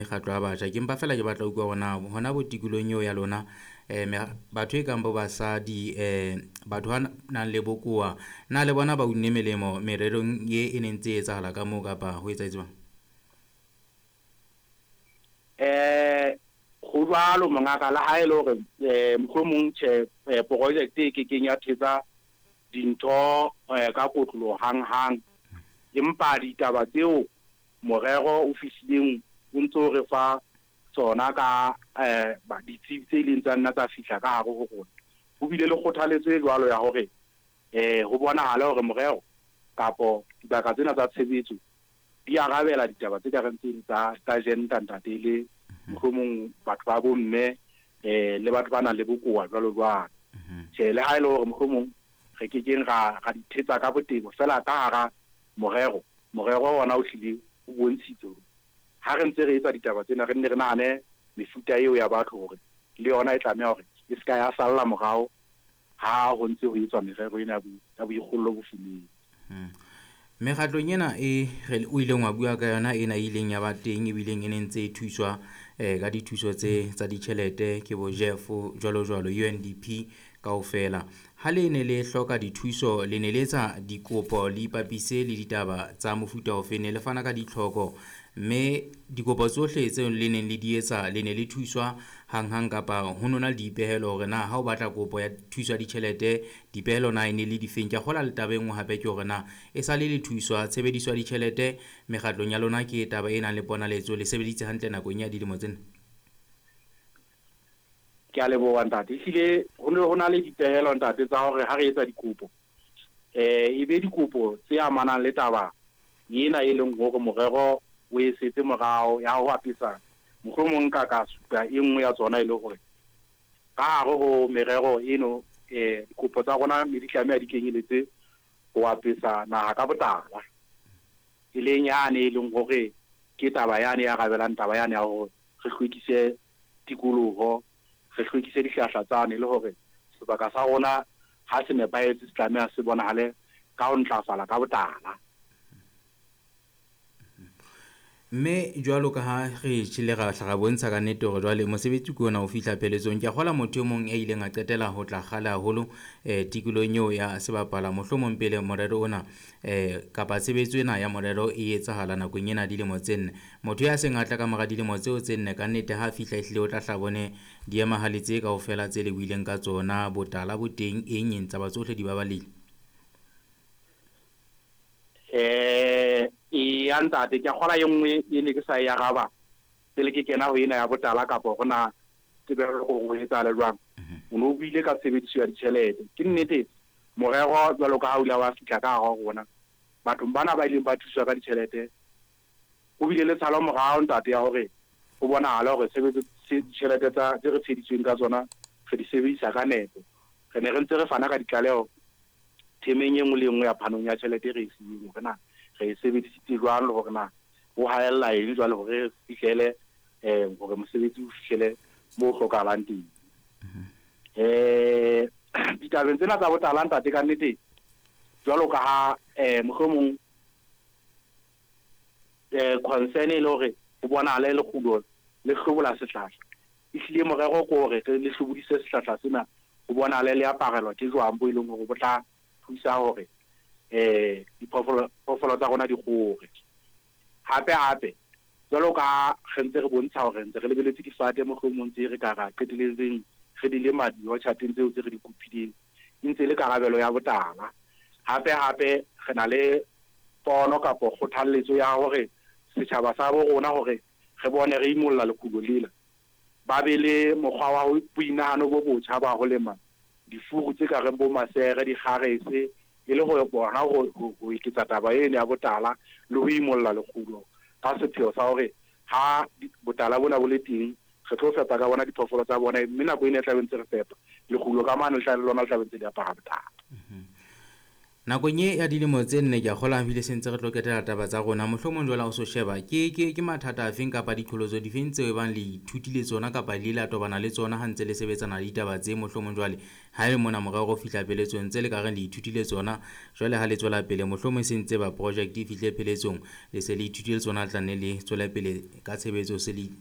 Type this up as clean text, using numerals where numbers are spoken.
Kgatlo a batjha ke mpa fela ke batla utlwa hona bo tikolong eo ya lona batho e kang bo basadi batho ba nang le bokoa na le bona ba unne melemo mererong e neng tse etsahala ka moo kapa ho etsahetse jwang? Go jwalo mongaka la ha e le hore mohlomong project e ke keng ya thetsa dintho ka kotlolo hang empa ditaba tseo morero o fihlileng o ntso re fa tsona ka ditsebi tse leng tsa nna tsa fihla ka hare ho rona ho bile le kgothaletso e jwalo ya hore ho bonahala hore morero kapo dibaka tsena tsa tshebetso di arabela ditaba tse ka reng tseng tsa gender ntate le mohlomong batho ba bomme le batho ba nang le bokoa jwalo jwalo le ha e le hore mohlomong re ke keng ra di thetsa ka botebo fela ka hara morero ona o hlile o bontshitse ha re ntse re etsa ditaba tsena re nne re nahane mefuta eo ya batho hore le yona e tlameha hore e ska ya salla morao ha ho ntse ho etswa merero ena ya boikgollo bo fileng. Mekgatlong ena o ileng wa bua ka yona ena e ileng ya ba teng ebileng e ne ntse e thuswa ka dithuso tsa ditjhelete ke bo Jeff jwalo UNDP kaofela. Ha le ne le hloka dithuso le ne le etsa dikopo le ipapise le ditaba tsa mofuta ofe ne le fana ka ditlhoko mme dikopo tsohle tseo le neng le di etsa le ne le thuswa hang kapa ho nona le dipehelo hore na ha o batla kopo ya thuso ya ditjhelete dipehelo na e ne le di feng? Ke kgola le taba e nngwe hape ke hore na e sa le thuswa tshebediso ya ditjhelete mekgatlong ya lona ke taba e nang le ponaletso le sebeditse hantle nakong ya dilemo tsena. Ke a leboha ntate ehlile ho na le dipehelo ntate tsa hore ha re etsa dikopo ebe dikopo tse amanang le taba ena e leng hore morero o setse morao ya ho apesa mohlomong ka supa e nngwe ya tsona e le hore ka hare ho merero eno dikopo tsa rona di tlameha di kenyeletse ho apesa naha ka botala e leng yane e leng hore ke taba yane ya rabelang taba yane ya hore re hlwekise tikoloho re hlwekise dihlahla tsane le hore sebaka sa rona ha se nepahetse se tlameha se bonahale ka ho ntlafala ka botala. Mme jwalo ka ha re tshile ra bontsha ka nnete hore jwale mosebetsi ke ona o fihla pheletsong ke kgola motho e mong e ileng a qetela ho tla kgale haholo tikolong eo ya sebapala mohlomong pele morero ona kapa tshebetso ena ya morero e etsahala nakong ena dilemo tse 4 motho ya seng a tla ka mora dilemo tseo tse 4 ka nnete ha fihla ehlile o tla hlabone diemahale tse kaofela tse le buileng ka tsona botala bo teng eng tsa ba tsohle di babalile. Ya ntate ke kgola e nngwe e ne ke sa ya araba pele ke kena ho ena ya botala kapa hona tebelo go etsa le jwang o no buile ka tshebediso ya ditjhelete ke nnete morero jwalo ka ha o ile wa fihla ka hara rona batho bana ba ileng ba thuswa ka ditjhelete o bile le tshalo morao ntate ya hore ho bonahala hore ditjhelete tsa re tsheditsweng ka tsona re di sebedisa ka nepo re ne re ntse re fana ka ditlaleho temeng e nngwe le nngwe ya phanong ya tjhelete re iseng hore na re sebedisitse jwang le hore na ho haella eng jwale hore re fihlele hore mosebetsi o fihlele mo hlokahalang teng. Ditabeng tsena tsa botala ntate ka nnete jwalo ka ha mohlomong concern e le hore ho bonahale le kgulo le hlobola sehlahla ehlile morero ko hore re le hlobodise sehlahla sena ho bonahale le aparelwa ke jwang bo e leng hore bo tla thusa hore diphoofolo tsa rona di kgore hape jwalo ka re ntse re bontsha hore ntse re lebeletse difate mohlomong tse re ka ra qeteletseng re di le madi ho chateng tseo tse re di kopileng e ntse le karabelo ya botala hape re na le pono kapo kgothaletso ya hore setjhaba sa bo rona hore re bone re imolla lekhulo lela ba be le mokgwa wa boinahano bo botjha ba ho lema difuru tse ka reng bo masere dikgarese e le ho bona ho iketsa taba ena ya botala le ho imolla lekgulo ka sepheo sa hore ha botala bona bo le teng re tlo fepa ka bona diphoofolo tsa bona mme nako ena e tla bentse re fepa lekgulo ka mane le tla le lona le tla bentse di apara botala. nakong e ya dilemo tse 4 ke a kgola ebile se ntse re tlo ketela taba tsa rona mohlomong jwale o so sheba ke mathata afeng kapa ditlholoso difeng tseo e bang le ithutile tsona kapa le la tobana le tsona ha ntse le sebetsana le ditaba tse mohlomong jwale ha e mona morao go fihla peletsong tse le ka reng le ithutile tsona jwale ha le tswela pele mohlomong se ntse ba project e fihle peletsong le se le ithutile tsona tla nne le tswela pele ka tshebetso se le